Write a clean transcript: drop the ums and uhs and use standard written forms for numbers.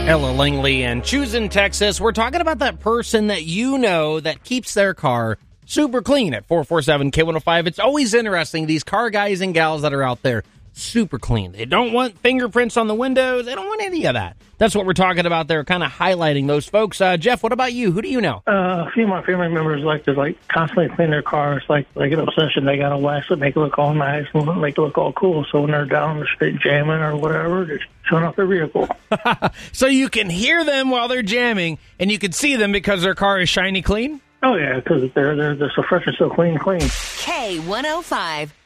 Ella Langley and Choosing Texas. We're talking about that person that you know that keeps their car super clean at 447-K105. It's always interesting, these car guys and gals that are out there, super clean. They don't want fingerprints on the windows. They don't want any of that. That's what we're talking about there, kind of highlighting those folks. Jeff, what about you? Who do you know? A few of my family members like to constantly clean their cars. Like an obsession. They got to wax it, make it look all nice, and make it look all cool. So when they're down the street jamming or whatever, just showing off their vehicle. So you can hear them while they're jamming, and you can see them because their car is shiny clean? Oh, yeah, because they're so fresh and so clean. K105.